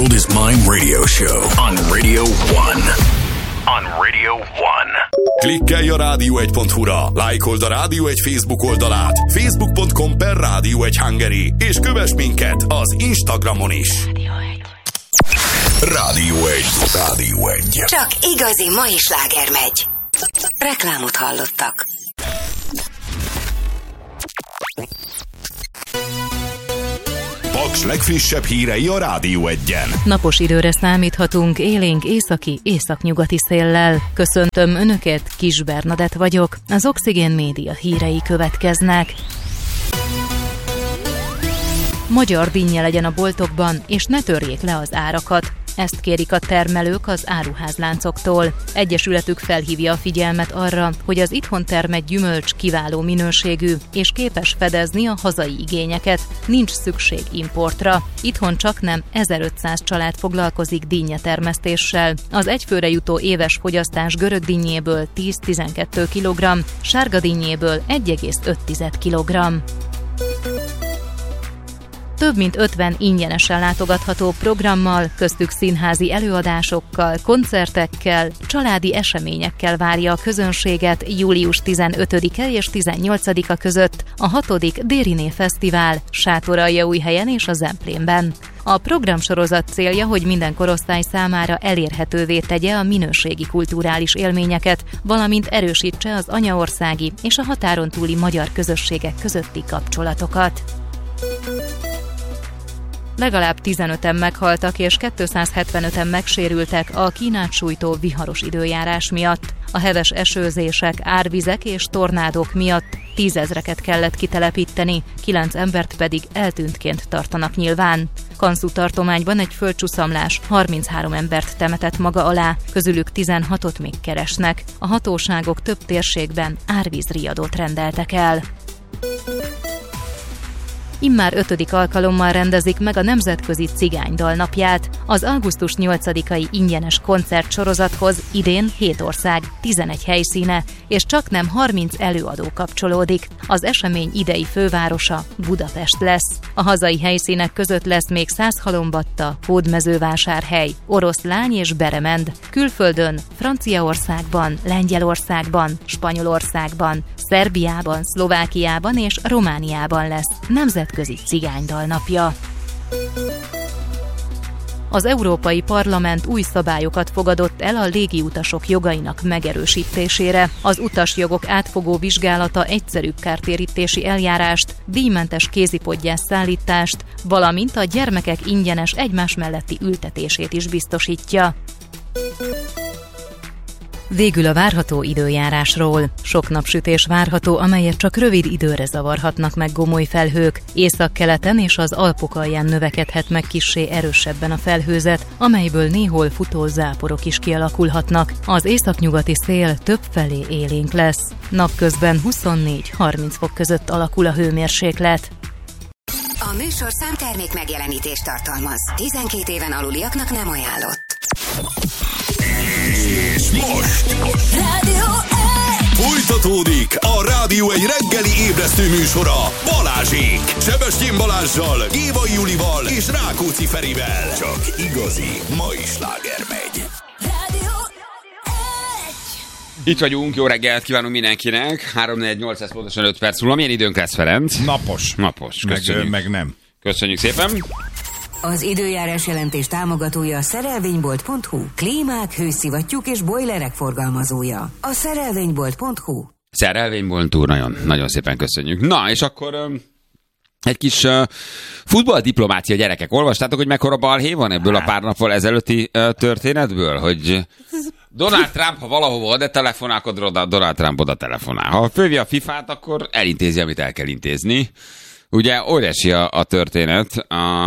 World is Mine radio show on Radio 1. On Radio 1. Klikkelj a rádió1.hu-ra, lájkold a Rádió 1 Facebook oldalát, facebook.com/Rádió 1 Hungary, és kövess minket az Instagramon is. Rádió 1. Rádió 1. Csak igazi mai sláger megy. Reklámot hallottak. Paks legfrissebb hírei a Rádió 1-en. Napos időre számíthatunk élénk északi, északnyugati széllel. Köszöntöm Önöket, Kis Bernadett vagyok. Az Oxigén Média hírei következnek. Magyar dinnye legyen a boltokban, és ne törjék le az árakat. Ezt kérik a termelők az áruházláncoktól. Egyesületük felhívja a figyelmet arra, hogy az itthon termett gyümölcs kiváló minőségű, és képes fedezni a hazai igényeket. Nincs szükség importra. Itthon csaknem 1500 család foglalkozik dinnyetermesztéssel. Az egyfőre jutó éves fogyasztás görög dinnyéből 10-12 kg, sárga dinnyéből 1,5 kg. Több mint 50 ingyenesen látogatható programmal, köztük színházi előadásokkal, koncertekkel, családi eseményekkel várja a közönséget július 15-e és 18-a között a 6. Dériné Fesztivál Sátoraljaújhelyen és a Zemplénben. A programsorozat célja, hogy minden korosztály számára elérhetővé tegye a minőségi kulturális élményeket, valamint erősítse az anyaországi és a határon túli magyar közösségek közötti kapcsolatokat. Legalább 15-en meghaltak és 275-en megsérültek a Kínát sújtó viharos időjárás miatt. A heves esőzések, árvizek és tornádók miatt 10 000-eket kellett kitelepíteni, 9 embert pedig eltűntként tartanak nyilván. Kanszú tartományban egy földcsúszamlás 33 embert temetett maga alá, közülük 16-ot még keresnek. A hatóságok több térségben árvízriadót rendeltek el. Immár 5. alkalommal rendezik meg a Nemzetközi Cigánydal napját. Az augusztus 8-ai ingyenes koncertsorozathoz idén 7 ország, 11 helyszíne, és csaknem 30 előadó kapcsolódik. Az esemény idei fővárosa Budapest lesz. A hazai helyszínek között lesz még Százhalombatta, Hódmezővásárhely, Oroszlány és Beremend. Külföldön, Franciaországban, Lengyelországban, Spanyolországban, Szerbiában, Szlovákiában és Romániában lesz Nemzetközi Cigánydal napja. Az Európai Parlament új szabályokat fogadott el a légiutasok jogainak megerősítésére. Az utasjogok átfogó vizsgálata egyszerűbb kártérítési eljárást, díjmentes kézipodgyász szállítást, valamint a gyermekek ingyenes egymás melletti ültetését is biztosítja. Végül a várható időjárásról. Sok napsütés várható, amelyet csak rövid időre zavarhatnak meg gomoly felhők. Északkeleten és az Alpok alján növekedhet meg kissé erősebben a felhőzet, amelyből néhol futó záporok is kialakulhatnak. Az északnyugati szél többfelé élénk lesz. Napközben 24-30 fok között alakul a hőmérséklet. A műsor számtermék megjelenítést tartalmaz. 12 éven aluliaknak nem ajánlott. És most Rádió 1! folytatódik a Rádió 1 reggeli ébresztő műsora Balázsék. Sebestyén Balázssal, Gévai Julival és Rákóczi Ferivel. Csak igazi mai sláger megy. Rádió 1! Itt vagyunk, jó reggelt kívánunk mindenkinek. 3-4-8, pontosan 5 perc múlva. Milyen időnk lesz, Ferenc? Napos. Köszönjük. Meg nem. Köszönjük szépen. Az időjárás jelentés támogatója a Szerelvénybolt.hu. Klímák, hőszivattyúk és bojlerek forgalmazója. A Szerelvénybolt.hu. Szerelvénybolt úr, nagyon szépen köszönjük. Na, és akkor egy kis futballdiplomácia, gyerekek. Olvastátok, hogy mekkora balhé van ebből a pár nappal ezelőtti történetből? Hogy Donald Trump, ha valahova oda telefonál, akkor Donald Trump oda telefonál. Ha fölvi a FIFA-t, akkor elintézi, amit el kell intézni. Ugye óriási a történet.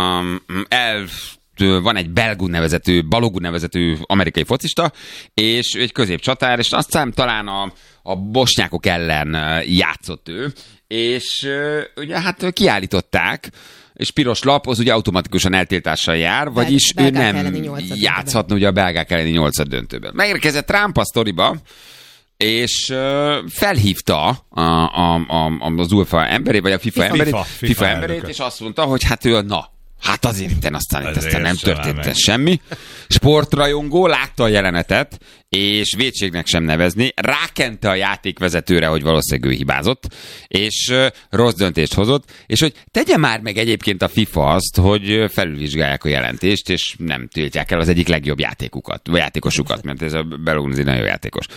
Van egy Balogun nevezetű amerikai focista, és egy középcsatár, és aztán talán a bosnyákok ellen játszott ő, és ugye hát kiállították, és piros lap, az ugye automatikusan eltiltással jár, vagyis ő nem játszhatna ugye a belgák elleni 8. döntőben. Megérkezett Trump a sztoriba, és felhívta az UEFA emberét, vagy a FIFA emberét, és azt mondta, hogy hát ő Hát azért itt aztán nem történt semmi. Sportrajongó látta a jelenetet, és vétségnek sem nevezni, rákente a játékvezetőre, hogy valószínűleg ő hibázott, és rossz döntést hozott, és hogy tegye már meg egyébként a FIFA azt, hogy felülvizsgálják a jelentést, és nem tiltják el az egyik legjobb játékosukat, mert ez a Belunzi nagyon játékos.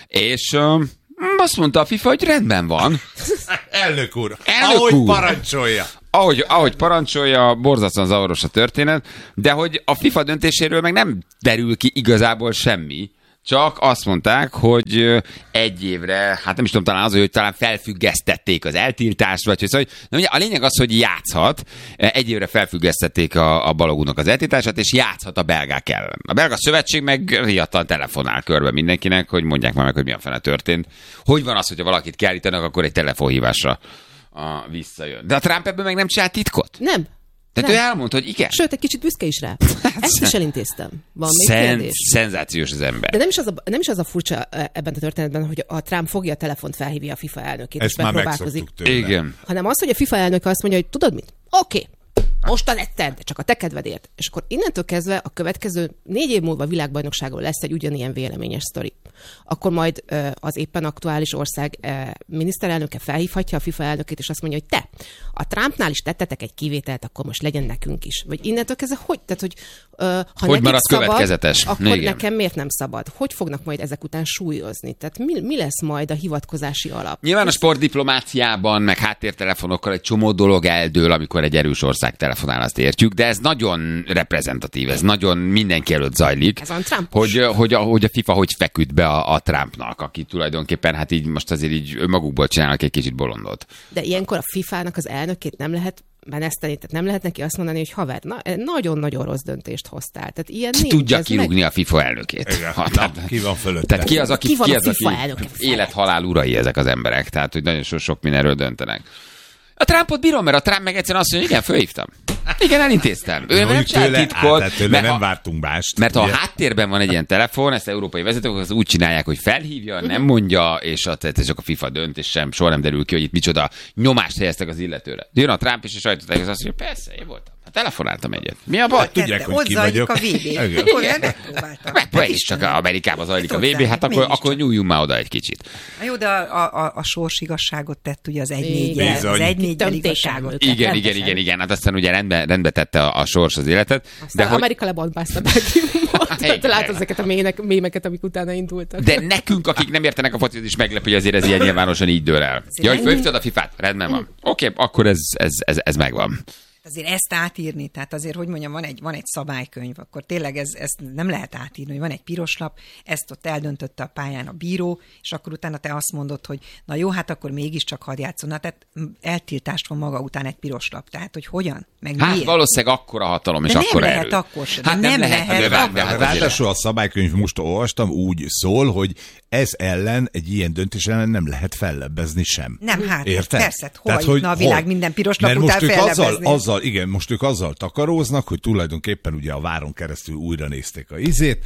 És azt mondta a FIFA, hogy rendben van. Elnök úr, ahogy parancsolja. Ahogy parancsolja, borzasztóan zavaros a történet, de hogy a FIFA döntéséről meg nem derül ki igazából semmi, csak azt mondták, hogy egy évre, hát nem is tudom, talán az, hogy talán felfüggesztették az eltiltást, vagy hogy szóval, ugye a lényeg az, hogy játszhat, egy évre felfüggesztették a Balogunnak az eltiltását, és játszhat a belgák ellen. A belga szövetség meg riadtan telefonál körbe mindenkinek, hogy mondják már meg, hogy mi a fene történt. Hogy van az, hogyha valakit kiállítanak, akkor egy telefonhívásra visszajön. De a Trump ebből meg nem csinált titkot? Nem. Tehát ő elmondta, hogy igen. Sőt, egy kicsit büszke is rá. Ezt is elintéztem. Van még kérdés? Szenzációs az ember. De nem is az a furcsa ebben a történetben, hogy a Trump fogja a telefont, felhívja a FIFA elnökét, ezt és már megpróbálkozik. Igen. Hanem az, hogy a FIFA elnök azt mondja, hogy tudod mit? Oké. Mostan egyszer, de csak a te kedvedért. És akkor innentől kezdve a következő 4 év múlva világbajnokságon lesz egy ugyanilyen véleményes sztori. Akkor majd az éppen aktuális ország miniszterelnöke felhívhatja a FIFA elnökét, és azt mondja, hogy te, a Trumpnál is tettetek egy kivételt, akkor most legyen nekünk is. Vagy innentől kezdve hogy? Tehát, hogy ha hogy marad szabad, következetes? Akkor igen. Nekem miért nem szabad? Hogy fognak majd ezek után súlyozni? Tehát mi lesz majd a hivatkozási alap? Nyilván a sportdiplomáciában, meg háttértelefonokkal egy csomó dolog eldől, amikor egy erős ország telefonál, azt értjük, de ez nagyon reprezentatív, ez nagyon mindenki előtt zajlik, hogy a FIFA hogy feküdt be a Trumpnak, aki tulajdonképpen hát így most azért így magukból csinálnak egy kicsit bolondot. De ilyenkor a FIFA-nak az elnökét nem lehet meneszteni, tehát nem lehet neki azt mondani, hogy haver, nagyon-nagyon rossz döntést hoztál. Tehát ilyen nincs. Tudja kirúgni a FIFA elnökét. Ki van fölött? Tehát ki az, aki elnöke? Élet-halál urai ezek az emberek, tehát hogy nagyon sok mindenről döntenek. A Trumpot bírom, mert a Trump meg egyszerűen azt mondja, igen, fölhívtam. Igen, elintéztem. Ő nem csinált titkot. Tőle nem vártunk mást. Mert ha a háttérben van egy ilyen telefon, ezt európai vezetők az úgy csinálják, hogy felhívja, nem mondja, és csak a FIFA dönt, és soha nem derül ki, hogy itt micsoda nyomást helyeztek az illetőre. Jön a Trump, és a sajtótájékoztató azt mondja, persze, én voltam. Telefonáltam egyet. Mi a baj? Hát tudják, hogy ki vagyok. A VB. Akkor megpróbáltam. És csak Amerikában zajlik a VB, hát akkor nyúljunk már oda egy kicsit. Jó, de a sors igazságot tett ugye az 1-4-el. Az 1-4-el igazságot. Igen. Hát aztán ugye rendbe tette a sors az életet. De Amerika lebombázta Belgiumot. Látod ezeket a mémeket, amik utána indultak. De nekünk, akik nem értenek a focihoz, is meglepő, hogy azért ez ilyen nyilvánosan így dől el. Ja, hogy fölhívtad a FIFA-t? Rendben van. Oké, akkor ez megvan. Azért ezt átírni, tehát azért, hogy mondjam, van egy szabálykönyv, akkor tényleg ezt nem lehet átírni, hogy van egy piros lap, ezt ott eldöntötte a pályán a bíró, és akkor utána te azt mondod, hogy na jó, hát akkor mégiscsak hadd játszon. Na, tehát eltiltást van maga után egy piros lap. Tehát, hogy hogyan? Meg hát miért? valószínűleg akkora hatalom, és akkora erő. Nem lehet akkor sem. Hát nem lehet. Ráadásul a szabálykönyv, most olvastam, úgy szól, hogy ez ellen, egy ilyen döntés ellen nem lehet fellebbezni sem. Nem, hát érted? Persze, hova jutna a világ minden piros lap után fellebbezni? Most ők azzal takaróznak, hogy tulajdonképpen ugye a váron keresztül újra nézték a izét,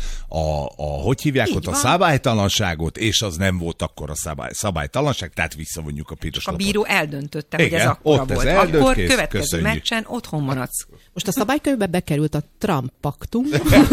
hogy hívják ott a szabálytalanságot, és az nem volt akkor a szabálytalanság, tehát visszavonjuk a piros lapot. A bíró eldöntötte, hogy ez akkora volt. Akkor következő meccsen otthon maradsz. Most a szabálykönyvbe bekerült a Trump-paktum.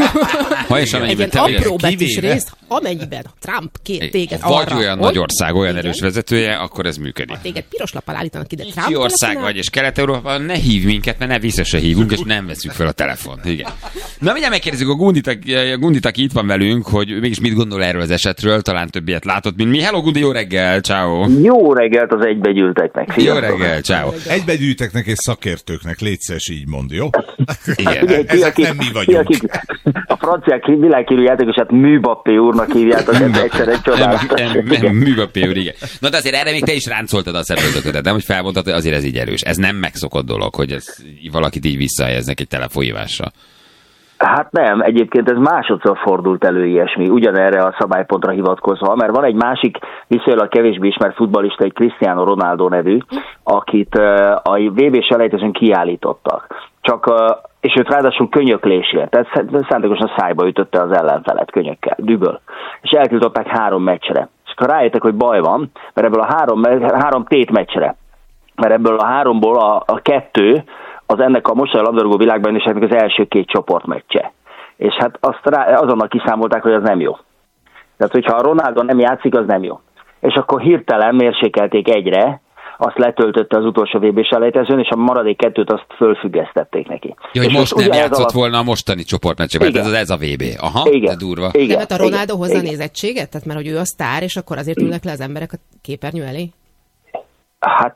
Egy ilyen apró betűs rész, amennyiben a Trump téged arra... Vagy olyan nagy ország, olyan erős vezetője, akkor ez működik. Ha téged piros lappal állítanak ide Trump ország vagy, és Kelet-Európában ne hív minket, mert ne vissza se hívunk, és nem veszük fel a telefont. Igen. Na, mindjárt megkérdezzük a Gundit, aki itt van velünk, hogy mégis mit gondol erről az esetről, talán több ilyet látott, mint mi. Hello, Gundi, jó reggel, ciao. Jó reggelt az egybegyűlteknek. Jó reggel, ciao. Egybegyűjteknek és szakértőknek, légy szíves, így mond, jó? Igen. Ezek nem mi vagyunk. A franciák világhírű játékosát Mbappé úrnak hívják, az egyszerűen csodálatos. Mbappé úr, igen. Na, de azért erre még te is ráncoltad a szervezetet, nem? Hogy felmondtad, hogy azért ez így erős. Ez nem megszokott dolog, hogy ez valakit így visszahelyeznek egy telefonhívásra. Hát nem, egyébként ez másodszor fordult elő ilyesmi, ugyanerre a szabálypontra hivatkozva, mert van egy másik viszonylag kevésbé ismert futballista, egy Cristiano Ronaldo nevű, akit a VB selejtezőn kiállítottak. És őt ráadásul könyöklésért, tehát szándékosan szájba ütötte az ellenfelet könyökkel, düböl. És eltiltották 3 meccsre. És akkor rájöttek, hogy baj van, mert ebből a 3 tét meccsre, mert ebből a 3-ból a 2 az ennek a mostani labdarúgó világbajnokságnak az első 2 csoportmeccse. És hát azonnal kiszámolták, hogy az nem jó. Tehát, hogyha a Ronaldo nem játszik, az nem jó. És akkor hirtelen mérsékelték 1-re, azt letöltötte az utolsó VB-selejtezőn, és a maradék 2-t azt fölfüggesztették neki. Jó, hogy most nem játszott volna a mostani csoportmeccset, mert ez a VB. Aha, igen. De durva. Igen. Hát a Ronaldo hozza nézettséget? Tehát mert hogy ő a sztár, és akkor azért ülnek le az emberek a képernyő elé? Hát...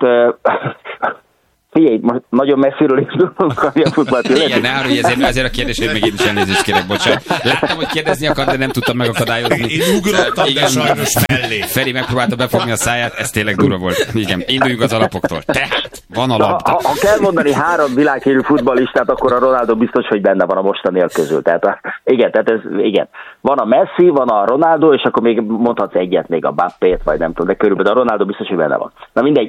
Figyelj, most nagyon messziről indulunk, ami a futballt illeti. Igen, ne árulj, ezért a kérdésért még én is elnézést kérek, bocsánat. Láttam, hogy kérdezni akar, de nem tudtam megakadályozni. Én ugrottam, de sajnos mellé. Feri megpróbálta befogni a száját, ez tényleg durva volt. Igen, induljunk az alapoktól. Tehát, van a labda. Ha kell mondani 3 világhírű futballistát, akkor a Ronaldo biztos, hogy benne van a mostaniak közül. Tehát, igen. Van a Messi, van a Ronaldo, és akkor még mondhatsz egyet, még a Mbappét, vagy nem tudom, de körülbelül a Ronaldo biztos, hogy benne van. Na mindegy,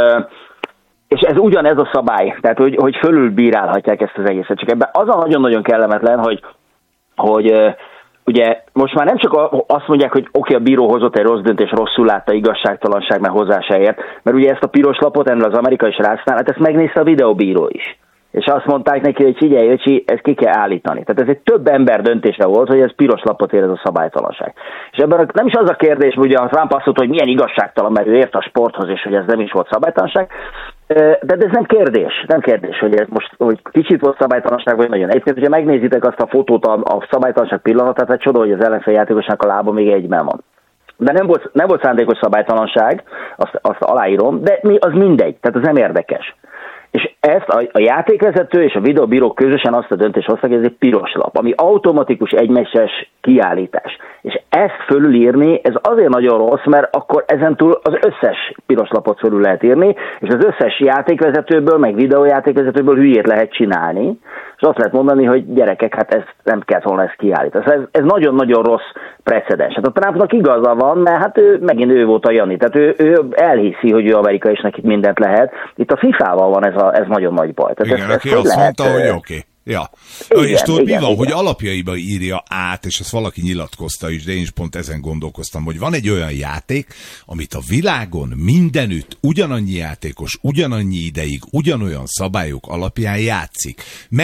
és ez ugyanez a szabály, tehát hogy fölülbírálhatják ezt az egészet. Csak ebben az a nagyon-nagyon kellemetlen, hogy ugye most már nem csak azt mondják, hogy oké, a bíró hozott egy rossz döntés, rosszul látta, igazságtalanság, mert hozzá se ért, mert ugye ezt a piros lapot ennél az amerikai srácnál, hát ezt megnézte a videóbíró is. És azt mondták neki, hogy figyelj, öcsi, ezt ki kell állítani. Tehát ez egy több ember döntése volt, hogy ez piros lapot ér, ez a szabálytalanság. És ebben nem is az a kérdés, hogy a Trump azt mondta, hogy milyen igazságtalan, mert ő ért a sporthoz, és hogy ez nem is volt szabálytalanság. De ez nem kérdés, hogy ez most hogy kicsit volt szabálytalanság, vagy nagyon. Egyébként, hogyha megnézitek azt a fotót, a szabálytalanság pillanatát, egy csoda, hogy az ellenfél játékosnak a lába még egyben van. De nem volt szándékos szabálytalanság, azt aláírom, de az mindegy, tehát ez nem érdekes. És ezt a játékvezető és a videóbíró közösen azt a döntést hoztak, hogy ez egy piros lap, ami automatikus egymeccses kiállítás. És ezt fölülírni, ez azért nagyon rossz, mert akkor ezentúl az összes piros lapot fölül lehet írni, és az összes játékvezetőből, meg videójátékvezetőből hülyét lehet csinálni, és azt lehet mondani, hogy gyerekek, hát ez nem kellett volna ezt kiállítani. Ez nagyon-nagyon rossz precedens. Hát a Trumpnak igaza van, mert hát ő volt a Jani, tehát ő elhiszi, hogy ő amerikai, és neki mindent lehet. Itt a FIFA-val van ez nagyon nagy baj. Tehát igen, aki azt mondta, hogy oké. Ja. Igen, és tudod, mi van, hogy alapjaiba írja át, és ezt valaki nyilatkozta is, de én is pont ezen gondolkoztam, hogy van egy olyan játék, amit a világon mindenütt ugyanannyi játékos, ugyanannyi ideig, ugyanolyan szabályok alapján játszik.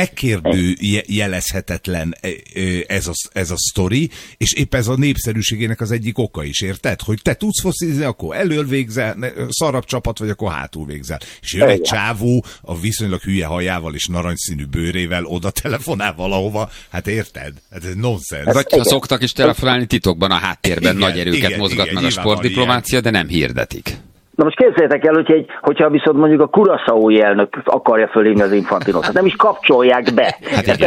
Megkérdőjelezhetetlen ez a sztori, és épp ez a népszerűségének az egyik oka is, érted? Hogy te tudsz foszizni, akkor elől végzel, szarabb csapat vagy, akkor hátul végzel. És jön egy csávó a viszonylag hülye hajával és narancsszínű bőrével, oda telefonál valahova, hát érted? Hát ez nonsens. Vagy ha szoktak is telefonálni titokban a háttérben, nagy erőket mozgatnak a sportdiplomácia, de nem hirdetik. Na most képzeljétek el, hogyha viszont mondjuk a Curaçaói elnök akarja fölhívni az Infantinot, hát nem is kapcsolják be.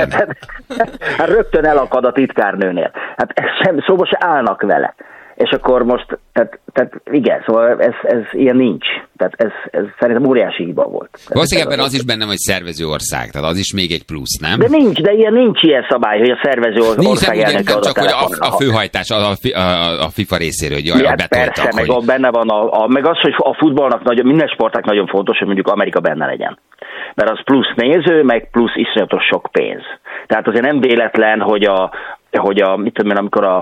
Hát rögtön elakad a titkárnőnél. Hát szóval se állnak vele. És akkor most, tehát igen, szóval ez ilyen nincs. Tehát ez szerintem óriási hiba volt. Valószínűleg ebben az is bennem, hogy szervező ország, tehát az is még egy plusz, nem? De nincs ilyen szabály, hogy a szervező ország elnöke oda csak hogy a főhajtás a FIFA részéről, hogy arra betoltak. Persze, meg benne van meg az, hogy a futballnak minden sportnak nagyon fontos, hogy mondjuk Amerika benne legyen. Mert az plusz néző, meg plusz iszonyatos sok pénz. Tehát azért nem véletlen, hogy mit tudom én, amikor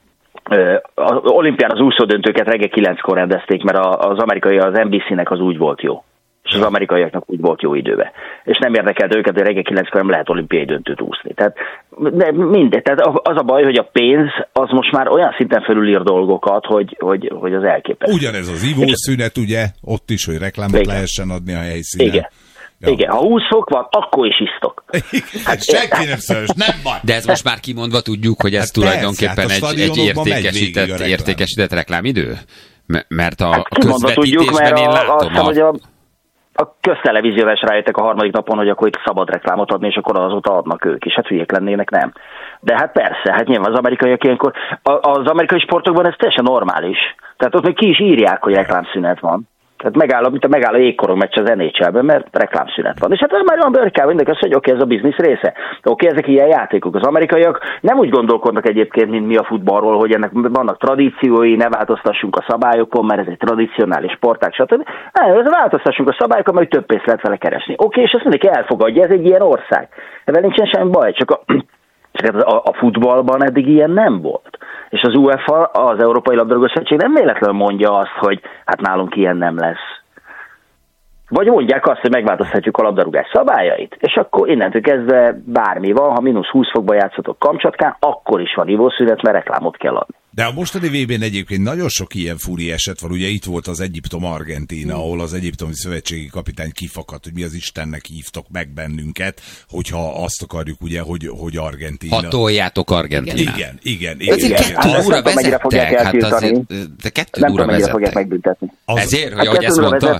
az olimpián az úszódöntőket reggel 9-kor rendezték, mert az amerikai, az NBC-nek az úgy volt jó. És az amerikaiaknak úgy volt jó időbe. És nem érdekelt őket, hogy reggel 9-kor nem lehet olimpiai döntőt úszni. Tehát mindegy. Tehát az a baj, hogy a pénz az most már olyan szinten felülír dolgokat, hogy az elképesztő. Ugyanez az ivószünet, ugye? Ott is, hogy reklámot lehessen adni a helyszínen. Igen. Ja. Igen, ha 20 fok van, akkor is isztok. Hát senki nem szörös, nem baj. De ez most már kimondva tudjuk, hogy ez tulajdonképpen egy értékesített reklámidő? Mert a közvetítésben én látom. A köztelevízióra is rájöttek a harmadik napon, hogy akkor itt szabad reklámot adni, és akkor azóta adnak ők is. Hát hülyék lennének, nem. De hát persze, hát nyilván az amerikaiak ilyenkor, az amerikai sportokban ez teljesen normális. Tehát ott még ki is írják, hogy reklámszünet van. Tehát megáll a jégkorong meccs az NHL-ben, mert reklámszünet van. És hát már Amerikában mindenki azt, hogy oké, ez a biznisz része. Oké, ezek ilyen játékok. Az amerikaiak nem úgy gondolkodnak egyébként, mint mi a futballról, hogy ennek vannak tradíciói, ne változtassunk a szabályokon, mert ez egy tradicionális sportág, stb. Változtassunk a szabályokon, mert több pénzt lehet vele keresni. Oké, és ezt mindenki elfogadja, ez egy ilyen ország. Ebben nincsen semmi baj, csak a futballban eddig ilyen nem volt. És az UEFA, az Európai Labdarúgó Szövetség nem véletlenül mondja azt, hogy hát nálunk ilyen nem lesz. Vagy mondják azt, hogy megváltoztatjuk a labdarúgás szabályait, és akkor innentől kezdve bármi van, ha -20 fokban játszatok Kamcsatkán, akkor is van ivószünet, mert reklámot kell adni. De a mostani VB-n egyébként nagyon sok ilyen fúri eset van, ugye itt volt az Egyiptom-Argentína, ahol az egyiptomi szövetségi kapitány kifakadt, hogy mi az Istennek hívtok meg bennünket, hogyha azt akarjuk ugye, hogy Argentína. Hatoljátok Argentinát. Igen. Kettő óra vezettek, hát azért, de 2 óra vezettek. Fogják megbüntetni. Ezért, hogy ahogy ezt mondta?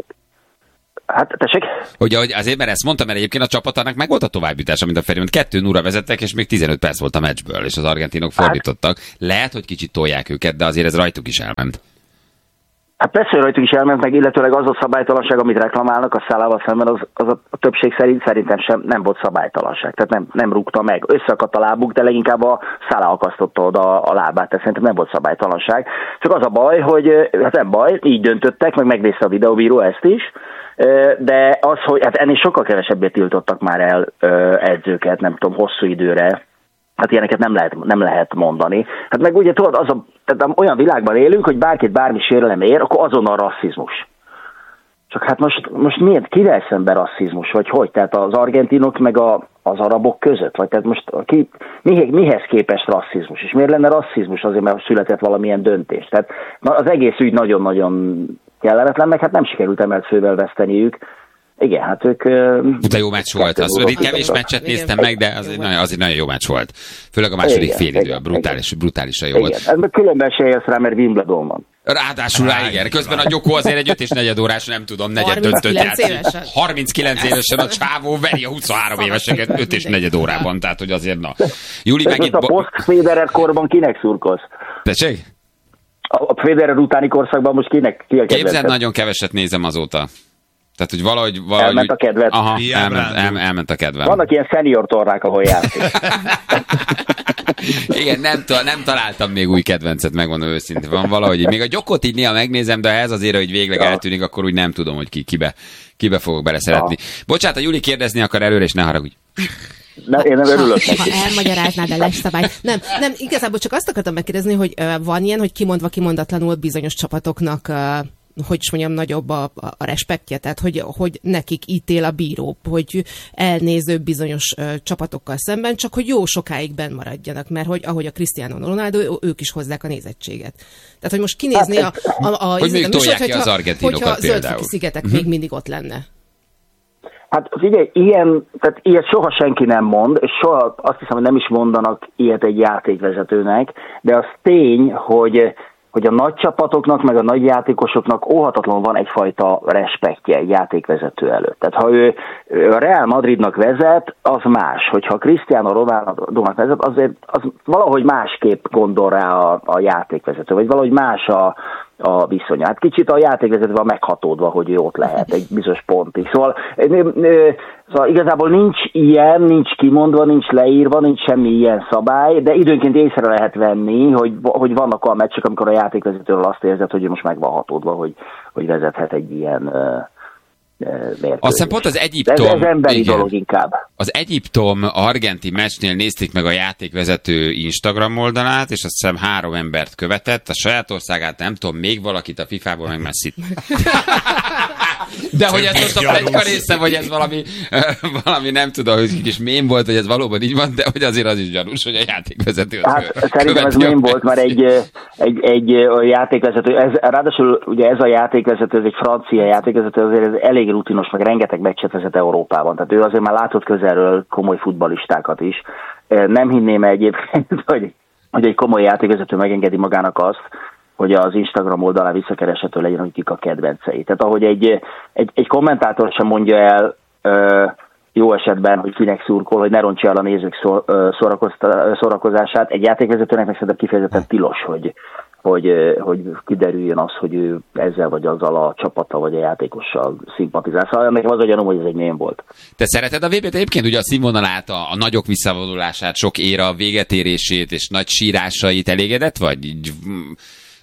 Hát, tessék? Hogy azért, mert ezt mondtam, mert egyébként a csapatának meg volt a továbbjutása, mint a Feri, 2-0 vezettek, és még 15 perc volt a meccsből, és az argentinok fordítottak. Lehet, hogy kicsit tolják őket, de azért ez rajtuk is elment. Hát persze, hogy rajtuk is elment, meg illetőleg az a szabálytalanság, amit reklamálnak a Szálával szemben, az a többség szerint szerintem sem nem volt szabálytalanság. Tehát nem rúgta meg. Összeakadt a lábuk, de leginkább a Szálá akasztotta oda a lábát, tehát szerintem nem volt szabálytalanság. Csak az a baj, hogy hát nem baj, így döntöttek, meg megnézte a videóbíró ezt is, de az, hogy hát ennél sokkal kevesebbé tiltottak már el edzőket, nem tudom, hosszú időre. Hát ilyeneket nem lehet mondani. Hát meg ugye tudod, tehát olyan világban élünk, hogy bárkit bármi sérelem ér, akkor azonnal rasszizmus. Csak hát most miért, kivel szemben rasszizmus, vagy hogy? Tehát az argentinok meg az arabok között? Vagy tehát most mihez képest rasszizmus? És miért lenne rasszizmus? Azért, mert született valamilyen döntés. Tehát az egész ügy nagyon-nagyon kellemetlen, meg hát nem sikerült emelt fővel veszteniük. Igen, hát ők... De jó meccs volt. Azt kevés meccset néztem meg, de az egy nagyon jó meccs volt. Főleg a második félidő, brutálisan jó volt. Igen, különben se élsz rá, mert Wimbledon van. Ráadásul igen. Közben a Gyokó azért egy 5 és 4 órás, nem tudom, negyed döntött játszik. 39 évesen a csávó veri a 23 éveseket 5 és 4 órában, tehát hogy azért na. Júli megint... A post-Federer korban kinek szurkolsz? Tessék? A Federer utáni korszakban most ki a kedvenced? Képzeld, nagyon keveset nézem azóta. Tehát, hogy valahogy elment a kedved. Aha, elment a kedvem. Vannak ilyen senior tornák, ahol játszik. Igen, nem találtam még új kedvencet, megmondom őszintén. Van valahogy, még a Gyokot így néha megnézem, de ez azért, hogy végleg eltűnik, akkor úgy nem tudom, hogy kibe fogok beleszeretni. Bocsánat, a Júli kérdezni akar előre, és ne haragudj. Én nem örülök neki. Ha elmagyaráznád a leszabályt. Nem, igazából csak azt akartam megkérdezni, hogy van ilyen, hogy kimondva kimondatlanul bizonyos csapatoknak hogy is mondjam, nagyobb a respektje, tehát hogy nekik ítél a bíró, hogy elnéző bizonyos csapatokkal szemben, csak hogy jó sokáig benn maradjanak, mert hogy ahogy a Cristiano Ronaldo, ők is hozzák a nézettséget. Tehát, hogy most kinézni hogy még tolják ki az argentinokat például. Zöldfoki szigetek még mindig ott lenne. Hát figyelj, ilyet soha senki nem mond, és soha azt hiszem, hogy nem is mondanak ilyet egy játékvezetőnek, de az tény, hogy a nagy csapatoknak, meg a nagy játékosoknak óhatatlanul van egyfajta respektje egy játékvezető előtt. Tehát ha ő a Real Madridnak vezet, az más. Hogyha Cristiano Ronaldo-nak vezet, azért az valahogy másképp gondol rá a játékvezető, vagy valahogy más a viszonya. Hát kicsit a játékvezető van meghatódva, hogy ő ott lehet egy bizonyos pontig. Szóval igazából nincs kimondva, nincs leírva, nincs semmi ilyen szabály, de időnként észre lehet venni, hogy vannak olyan meccsek, amikor a játékvezetőről azt érzed, hogy ő most meg van hatódva, hogy vezethet egy ilyen mérkőzés. Aztán pont az Egyiptom... Ez emberi dolog inkább. Az Egyiptom-argenti meccsnél nézték meg a játékvezető Instagram oldalát, és azt hiszem 3 embert követett, a saját országát, nem tudom, még valakit a FIFA-ból, meg Messit. De hogy ez most a pletyka része, vagy ez valami nem tudom, hogy kis mém volt, hogy ez valóban így van, de hogy azért az is gyanús, hogy a játékvezető szerintem ez mém volt, mert egy játékvezető, ráadásul ugye ez a játékvezető, ez egy francia játékvezető, azért ez elég rutinos, meg rengeteg meccset vezet Európában, tehát ő azért már látott közelről komoly futballistákat is. Nem hinném egyébként, hogy egy komoly játékvezető megengedi magának azt, hogy az Instagram oldalán visszakereshető legyen, hogy kik a kedvencei. Tehát ahogy egy kommentátor sem mondja el jó esetben, hogy kinek szurkol, hogy ne rontsa el a nézők szórakozását, egy játékvezetőnek meg szerintem kifejezetten tilos, hogy kiderüljön az, hogy ő ezzel vagy azzal a csapata vagy a játékossal szimpatizál. Szóval nekem az a gyanúm, hogy ez egy mém volt. Te szereted a VB-t egyébként? Ugye a színvonalát, a nagyok visszavonulását, sok éra végetérését és nagy sírásait elégedett vagy?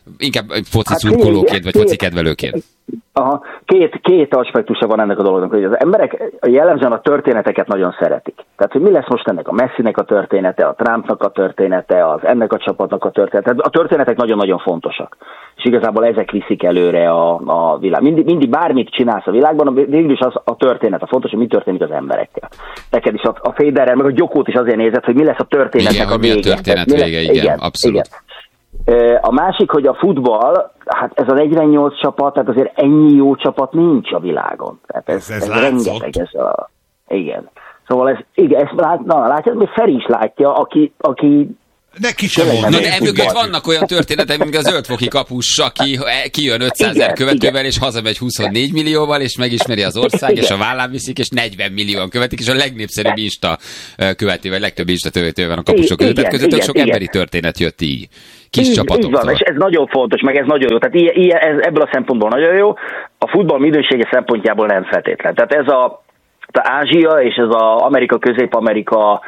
inkább foci szurkolóként, vagy foci kedvelőként? Két aspektusa van ennek a dolognak, hogy az emberek jellemzően a történeteket nagyon szeretik. Tehát, hogy mi lesz most ennek a Messinek a története, a Trumpnak a története, az ennek a csapatnak a története. A történetek nagyon-nagyon fontosak. És igazából ezek viszik előre a világ. Mindig bármit csinálsz a világban, végül is az a történet. A fontos, hogy mi történik az emberekkel. Neked is a Federer, meg a Gyokót is azért nézett, hogy mi lesz a történetnek a vége. Mi a történet vége, igen, abszolút. Igen. A másik, hogy a futball, hát ez a 48 csapat, tehát azért ennyi jó csapat nincs a világon. Tehát ez rengeteg. Igen. Szóval látja, még Feri is látja, aki neki sem mondani. Na de emögött vannak olyan történetek, mint a zöldfoki kapus, aki kijön 500 000 követővel, és hazamegy 24 millióval, és megismeri az ország, és a vállán viszik, és 40 millióan követik, és a legnépszerűbb Insta követővel, legtöbb Insta követővel van a kapusok között. Tehát közöttök sok emberi történet jött így. Kis csapatoktól. Így van, és ez nagyon fontos, meg ez nagyon jó. Tehát ez ebből a szempontból nagyon jó. A futball minősége szempontjából nem feltétlen. Tehát ez az Ázsia és ez az Amerika, Közép-Amerika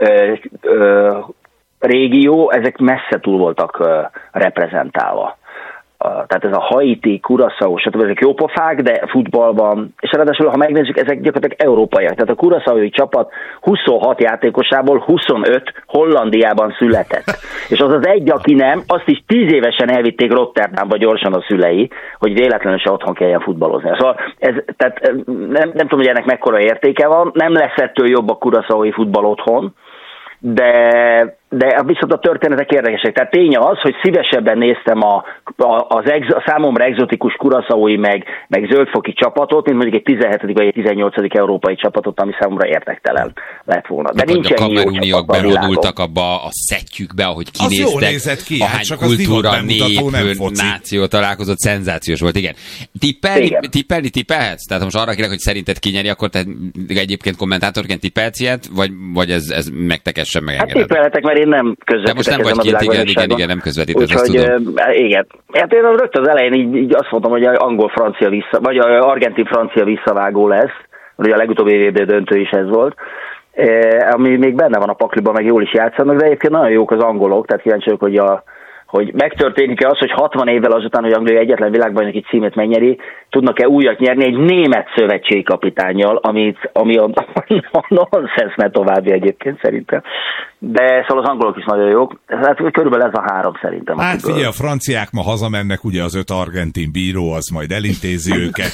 régió, ezek messze túl voltak reprezentálva. Tehát ez a Haiti, Curaçao, stb. Ezek jó pofák, de futballban, és ráadásul, ha megnézzük, ezek gyakorlatilag európaiak. Tehát a Curaçaoi csapat 26 játékosából 25 Hollandiában született. És az az egy, aki nem, azt is 10 évesen elvitték Rotterdamba gyorsan a szülei, hogy véletlenül se otthon kelljen futballozni. Szóval tehát nem tudom, hogy ennek mekkora értéke van, nem lesz ettől jobb a Curaçaoi futball otthon, de viszont a történetek érdekesek. Tehát tény az, hogy szívesebben néztem a számomra egzotikus curaçaói meg zöldfoki csapatot, mint mondjuk egy 17. vagy egy 18. európai csapatot, ami számomra érdektelen lett volna. De nincsen jó kameruniak bevonultak abba a szettyükbe, ahogy kinéztek. Az jól nézett ki, ahány csak kultúra, az nép, náció találkozott, szenzációs volt, igen. Tippelhetsz? Tehát most arra kérek, hogy szerinted kinyeri, akkor te egyébként kommentátorként tippelhetsz ilyet, vagy ez megtekes sem megengedett? Hát tippelhetek, mert én nem közvetítek. De most nem vagy két, igen, nem közvetítesz, azt tudom. Igen. Hát én rögtön az elején így azt mondtam, hogy angol-francia vagy argentin-francia visszavágó lesz, ugye a legutóbbi VB döntő is ez volt, ami még benne van a pakliban, meg jól is játszanak, de egyébként nagyon jók az angolok, tehát kíváncsi vagyok, hogy megtörténik-e az, hogy 60 évvel azután, hogy Anglia egyetlen világbajnoki címet megnyeri, tudnak-e újat nyerni egy német szövetségkapitánnyal, ami a nonsens további egyébként szerintem. De szóval az angolok is nagyon jók. Hát körülbelül ez a 3 szerintem. Hát figyelj, a franciák ma hazamennek, ugye az 5 argentin bíró, az majd elintézi őket.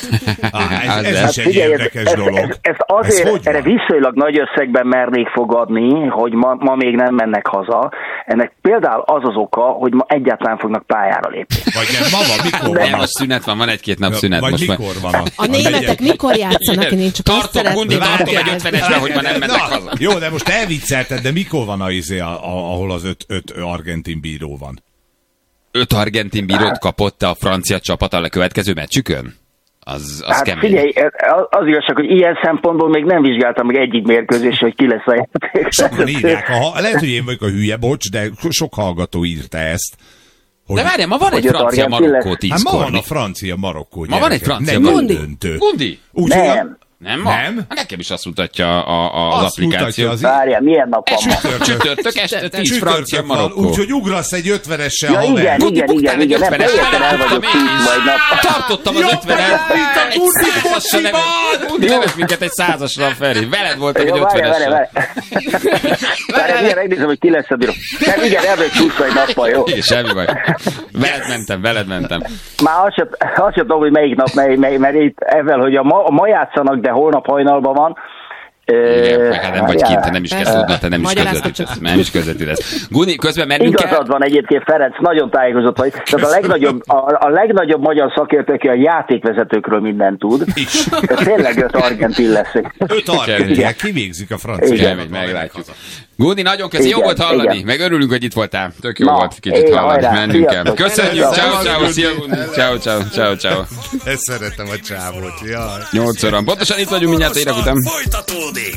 Ez is egy érdekes dolog. Ezt azért erre viszonylag nagy összegben mernék fogadni, hogy ma még nem mennek haza. Ennek például az oka, hogy ma egyáltalán fognak pályára lépni. Vagy nem, mikor van? Nem, most szünet van egy-két nap szünet. Vagy most mikor van? A németek mikor játszanak? Én csak tartom Gundi, tartom egy 50-esben, hogy ma nem mennek haza. Jó, de most elviccelted, de mikor van ahol az 5 argentin bíró van? 5 argentin bírót kapott a francia csapat a következő meccsükön? Az hát kemény. Figyelj, az igazság, hogy ilyen szempontból még nem vizsgáltam meg egyik mérkőzés, hogy ki lesz a játék. Sokan írják, lehet, hogy én vagyok a hülye, bocs, de sok hallgató írta ezt. De várjál, ma van egy francia-Marokkó 10-kor. Hát ma van a francia-Marokkó. Ma van egy francia-Marokkó. Gundi? Nem. Nem ma? Nem? Nekem is azt mutatja az applikáció. Várjál, milyen nap van? Csütörtök este 10 francia Marokkó. Úgyhogy ugrasz egy 50-essel, ja, igen, nem teljesen el vagyok majd nap. Tartottam az 50-et. Gundi neves minket egy 100-asra, Feri. Veled voltam egy 50-essel. Várjál, megnézem, hogy ki lesz a bíró. Igen, elveg csúszva egy nappal, jó? Igen, semmi baj. Veled mentem. Már azt sem tudom, hogy melyik nap, mert itt ezzel, hogy ma játszanak, de holnap hajnalban van. Igen, hát nem vagy kint, te nem is kell tudnod, te nem is közvetítesz. Guni, közben mennünk kell. Igazad van egyébként, Ferenc, nagyon tájékozott vagy. Tehát a legnagyobb magyar szakértő, aki a játékvezetőkről mindent tud. Tényleg 5 argentin lesz. 5 argentin, kivégzik a francia. Meglátjuk. Guni, nagyon köszi, jó volt hallani, igen. Meg örülünk, hogy itt voltál. Tök jó volt kicsit hallani, mennünk kell. Köszönjük, ciao, szia Guni, ciao. Ezt szeretem a csávót, jaj. 8 óra. Pontosan itt vagyunk mindjárt érek után. Folytatódik.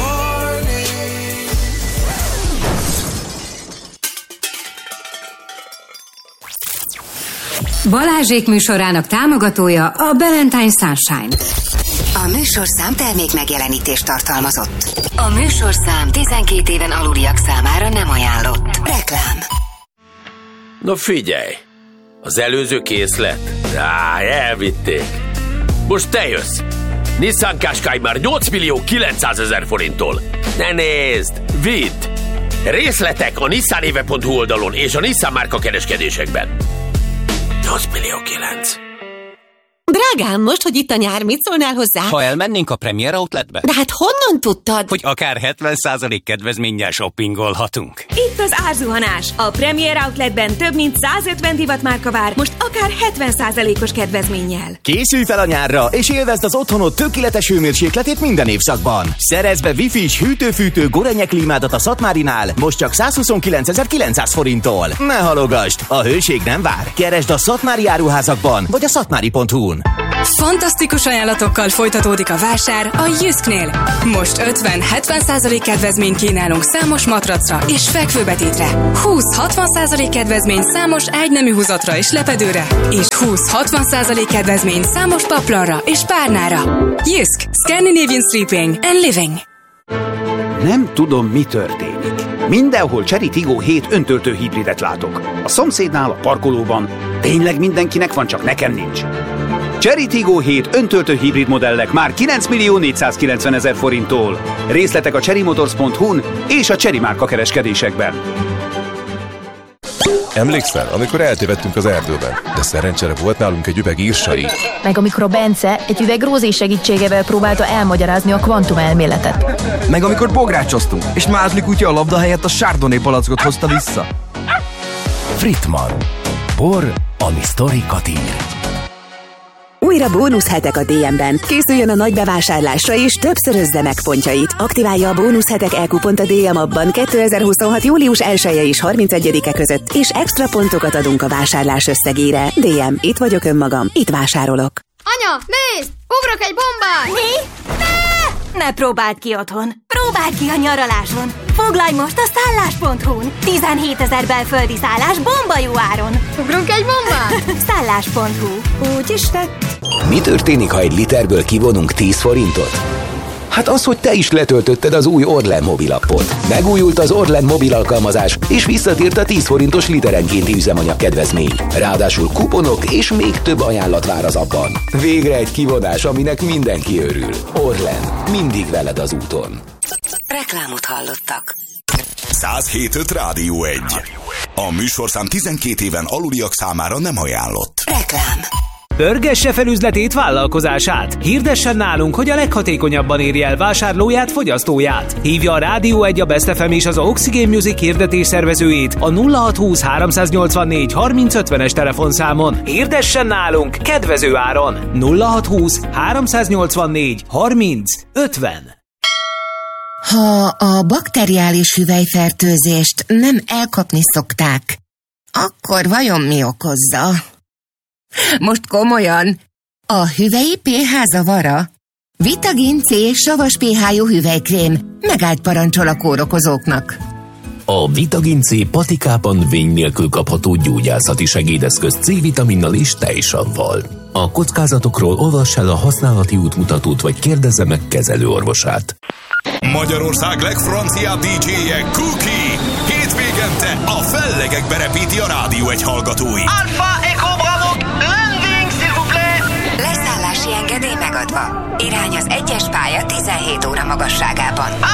Balázsék műsorának támogatója a Valentine Sunshine. A műsorszám termék megjelenítést tartalmazott. A műsorszám 12 éven aluliak számára nem ajánlott. Reklám. Na figyelj! Az előző készlet? Elvitték. Most te jössz. Nissan Qashqai már 8.900.000 forinttól. Ne nézd, vidd! Részletek a nissanéve.hu oldalon és a Nissan márka kereskedésekben. 8.900.000. Drágám, most, hogy itt a nyár, mit szólnál hozzá? Ha elmennénk a Premier Outletbe? De hát honnan tudtad? Hogy akár 70% kedvezménnyel shoppingolhatunk. Itt az árzuhanás. A Premier Outletben több mint 150 divatmárka vár, most akár 70%-os kedvezménnyel. Készülj fel a nyárra, és élvezd az otthonod tökéletes hőmérsékletét minden évszakban. Szerezd be Wi-Fi-s hűtő-fűtő Gorenje klímádat a Szatmárinál, most csak 129.900 forinttól. Ne halogasd, a hőség nem vár. Keresd a Szatmári áruházakban, vagy a szatmári.hu-n. Fantasztikus ajánlatokkal folytatódik a vásár a Jysknél. Most 50-70% kedvezményt kínálunk számos matracra és fekvőbetétre. 20-60% kedvezmény számos ágynemű húzatra és lepedőre. És 20-60% kedvezmény számos paplanra és párnára. Jysk, Scandinavian Sleeping and Living. Nem tudom, mi történik. Mindenhol Chery Tiggo 7 öntöltő hibridet látok. A szomszédnál, a parkolóban. Tényleg mindenkinek van, csak nekem nincs. Chery Tiggo 7 öntöltő hibrid modellek már 9.490.000 forinttól. Részletek a cherrymotors.hu-n és a Chery márka kereskedésekben. Emlékszel, amikor eltévedtünk az erdőben, de szerencsére volt nálunk egy üveg írsai. Meg amikor a Bence egy üveg Rózé segítségével próbálta elmagyarázni a kvantumelméletet. Meg amikor bográcsoztunk, és Mázli kutya a labda helyett a Chardonnay palackot hozta vissza. Frittmann. Bor, ami sztorikat ír. Újra bónuszhetek a DM-ben. Készüljön a nagy bevásárlásra és többszörözze meg pontjait. Aktiválja a bónuszhetek e-kupont a DM appban 2026. július 1-e és 31-e között, és extra pontokat adunk a vásárlás összegére. DM, itt vagyok önmagam, itt vásárolok. Anya, nézd! Ugrok egy bombát! Mi? Ne próbáld ki otthon. Próbáld ki a nyaraláson. Foglalj most a szállás.hu-n. 17.000 belföldi szállás bomba jó áron. Ugrunk egy bombát? Szállás.hu. Úgyis tett. Mi történik, ha egy literből kivonunk 10 forintot? Hát az, hogy te is letöltötted az új Orlen mobilappot. Megújult az Orlen mobil alkalmazás, és visszatért a 10 forintos literenkénti üzemanyag kedvezmény. Ráadásul kuponok és még több ajánlat vár az appban. Végre egy kivonás, aminek mindenki örül. Orlen, mindig veled az úton. Reklámot hallottak. 107.5 Rádió 1. A műsorszám 12 éven aluliak számára nem ajánlott. Reklám. Pörgesse fel üzletét, vállalkozását. Hirdessen nálunk, hogy a leghatékonyabban érje el vásárlóját, fogyasztóját. Hívja a Rádió 1, a Best FM és az Oxygen Music hirdetés szervezőjét a 0620 384 3050-es telefonszámon. Hirdessen nálunk kedvező áron. 0620 384 3050. Ha a bakteriális hüvelyfertőzést nem elkapni szokták, akkor vajon mi okozza? Most komolyan, a hüvelyi pH zavara? Vitagin C savas pH-jú hüvelykrém megállt parancsol a kórokozóknak. A Vitagin C patikában vény nélkül kapható gyógyászati segédeszköz C-vitaminnal és tejsavval. A kockázatokról olvass el a használati útmutatót, vagy kérdezze meg kezelőorvosát. Magyarország legfranciább DJ-je Cookie. Hétvégente a fellegekbe repíti a Rádió 1 hallgatói. Alpha Echo Bravo, landing, s'il vous plaît! Leszállási engedély megadva. Irány az 1-es pálya 17 óra magasságában.